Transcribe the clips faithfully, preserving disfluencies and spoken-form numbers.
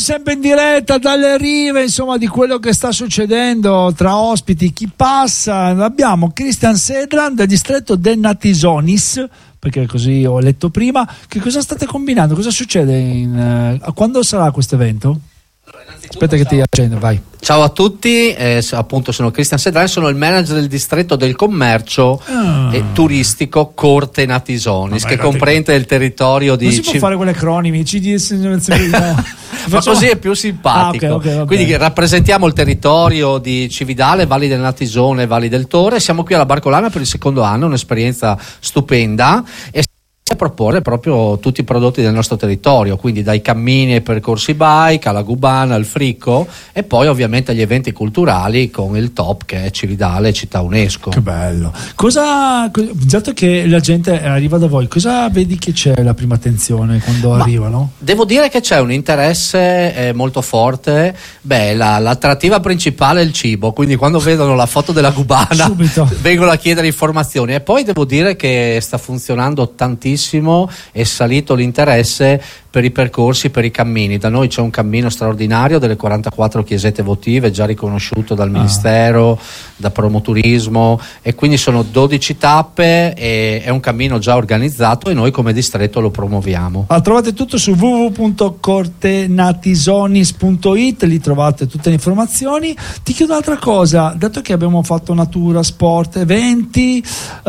Sempre in diretta dalle rive, insomma, di quello che sta succedendo tra ospiti, chi passa. Abbiamo Christian Sedran del distretto del Natisonis, perché così ho letto prima. Che cosa state combinando? Cosa succede? In, uh, quando sarà questo evento? Aspetta che ti accendo, vai. Ciao a tutti, eh, appunto sono Christian Sedran, sono il manager del distretto del commercio ah. e turistico Corte Natisonis, che te... comprende il territorio di... Non si può C... fare quelle acronimi, C D S... no. Ma così è più simpatico. Ah, okay, okay, quindi rappresentiamo il territorio di Cividale, Valli del Natisone, Valli del Torre. Siamo qui alla Barcolana per il secondo anno, un'esperienza stupenda, e a proporre proprio tutti i prodotti del nostro territorio, quindi dai cammini ai percorsi bike alla Gubana, al Fricco, e poi ovviamente agli eventi culturali con il top che è Cividale, città UNESCO. Che bello. Cosa, dato che la gente arriva da voi, cosa vedi che c'è la prima attenzione quando Ma arrivano? Devo dire che c'è un interesse eh, molto forte. Beh, la, l'attrattiva principale è il cibo, quindi quando vedono la foto della Gubana subito vengono a chiedere informazioni, e poi devo dire che sta funzionando tantissimo, è salito l'interesse per i percorsi, per i cammini. Da noi c'è un cammino straordinario delle quarantaquattro chiesette votive, già riconosciuto dal Ministero, ah. da Promoturismo, e quindi sono dodici tappe e è un cammino già organizzato e noi come distretto lo promuoviamo. Ah, trovate tutto su w w w punto cortenatisonis punto i t, lì trovate tutte le informazioni. Ti chiedo un'altra cosa, dato che abbiamo fatto natura, sport, eventi, uh,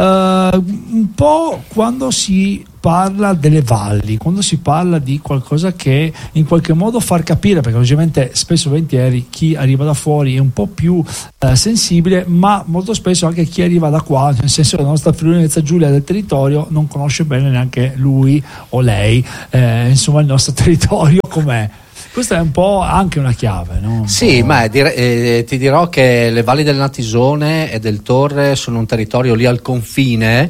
un po' quando si parla delle valli, quando si parla di qualcosa che in qualche modo far capire, perché ovviamente spesso volentieri chi arriva da fuori è un po' più eh, sensibile, ma molto spesso anche chi arriva da qua, nel senso che la nostra Friuli Venezia Giulia del territorio non conosce bene neanche lui o lei, eh, insomma il nostro territorio com'è. Questa è un po' anche una chiave, no? Un sì, po'... ma dire, eh, ti dirò che le valli del Natisone e del Torre sono un territorio lì al confine,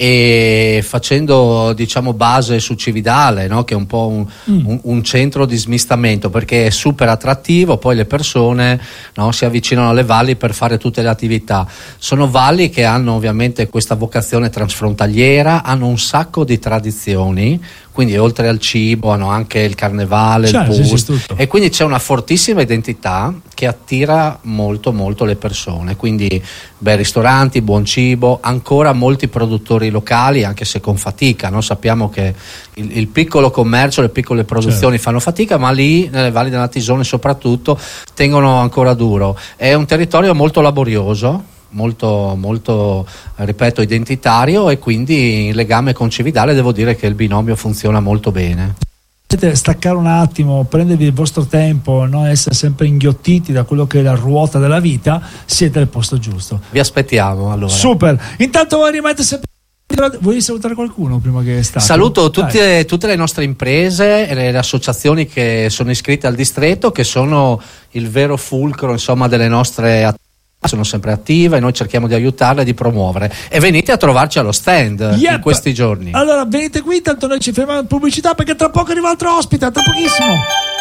e facendo diciamo base su Cividale, no? Che è un po' un, mm. un, un centro di smistamento, perché è super attrattivo, poi le persone, no, si avvicinano alle valli per fare tutte le attività. Sono valli che hanno ovviamente questa vocazione transfrontaliera, hanno un sacco di tradizioni, quindi oltre al cibo hanno anche il carnevale, cioè, il pust, sì, sì, e quindi c'è una fortissima identità che attira molto molto le persone, quindi bei ristoranti, buon cibo, ancora molti produttori locali, anche se con fatica, no? Sappiamo che il, il piccolo commercio, le piccole produzioni certo. fanno fatica, ma lì nelle valli del Natisone soprattutto tengono ancora duro. È un territorio molto laborioso, molto molto ripeto identitario, e quindi in legame con Cividale devo dire che il binomio funziona molto bene. Potete staccare un attimo, prendervi il vostro tempo, non essere sempre inghiottiti da quello che è la ruota della vita, siete al posto giusto. Vi aspettiamo allora. Super. Intanto voi rimanete sempre. Vuoi salutare qualcuno prima che sta? Saluto tutte, tutte le nostre imprese e le, le associazioni che sono iscritte al distretto, che sono il vero fulcro insomma delle nostre attività. Sono sempre attive e noi cerchiamo di aiutarle e di promuovere, e venite a trovarci allo stand yep. in questi giorni. Allora venite qui, tanto noi ci fermiamo in pubblicità, perché tra poco arriva altro ospite, tra pochissimo.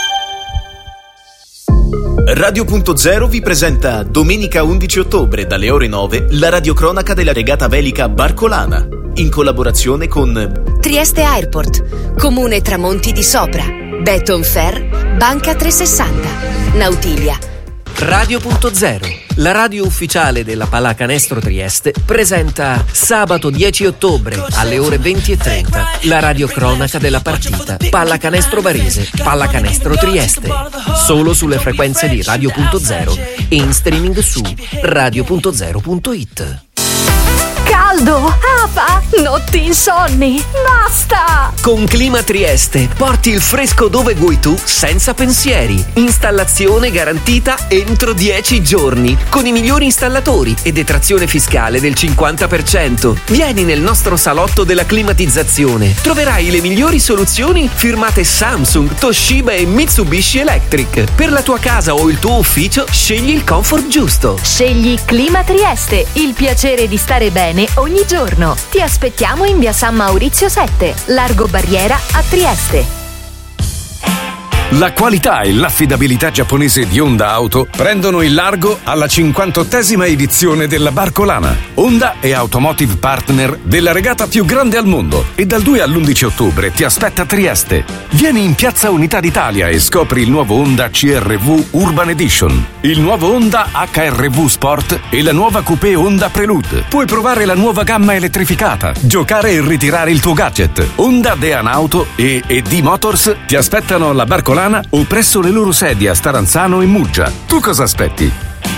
Radio Punto Zero vi presenta domenica undici ottobre dalle ore nove la radiocronaca della regata velica Barcolana, in collaborazione con Trieste Airport, Comune Tramonti di Sopra, Beton Fair, Banca trecentosessanta, Nautilia. Radio Punto Zero, la radio ufficiale della Pallacanestro Trieste, presenta sabato dieci ottobre alle ore venti e trenta la radiocronaca della partita Pallacanestro Varese, Pallacanestro Trieste, solo sulle frequenze di Radio Punto Zero e in streaming su radio punto zero punto it. Caldo, afa, notti insonni, basta! Con Clima Trieste porti il fresco dove vuoi tu, senza pensieri. Installazione garantita entro dieci giorni, con i migliori installatori e detrazione fiscale del cinquanta per cento. Vieni nel nostro salotto della climatizzazione. Troverai le migliori soluzioni firmate Samsung, Toshiba e Mitsubishi Electric. Per la tua casa o il tuo ufficio, scegli il comfort giusto. Scegli Clima Trieste, il piacere di stare bene ogni giorno. Ti aspettiamo in via San Maurizio sette, largo Barriera a Trieste. La qualità e l'affidabilità giapponese di Honda Auto prendono il largo alla cinquantottesima edizione della Barcolana. Honda è Automotive Partner della regata più grande al mondo e dal due all'undici ottobre ti aspetta a Trieste. Vieni in Piazza Unità d'Italia e scopri il nuovo Honda C R V Urban Edition, il nuovo Honda H R V Sport e la nuova coupé Honda Prelude. Puoi provare la nuova gamma elettrificata, giocare e ritirare il tuo gadget. Honda Dean Auto e E D Motors ti aspettano alla Barcolana o presso le loro sedi a Staranzano e Muggia. Tu cosa aspetti?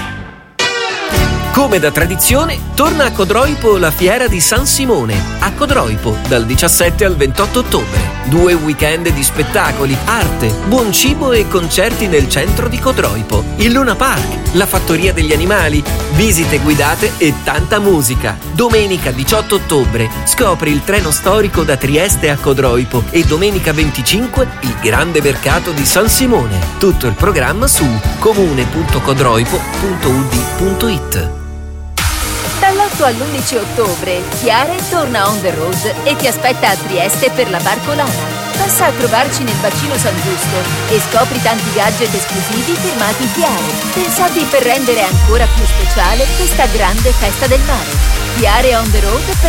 Come da tradizione, torna a Codroipo la fiera di San Simone, a Codroipo, dal diciassette al ventotto ottobre. Due weekend di spettacoli, arte, buon cibo e concerti nel centro di Codroipo. Il Luna Park, la fattoria degli animali, visite guidate e tanta musica. Domenica diciotto ottobre scopri il treno storico da Trieste a Codroipo e domenica venticinque il grande mercato di San Simone. Tutto il programma su comune punto codroipo punto u d punto i t. Dall'otto all'undici ottobre, Chiare torna on the road e ti aspetta a Trieste per la Barcolana. Passa a trovarci nel bacino San Giusto e scopri tanti gadget esclusivi firmati Chiare, pensati per rendere ancora più speciale questa grande festa del mare. Chiare on the road per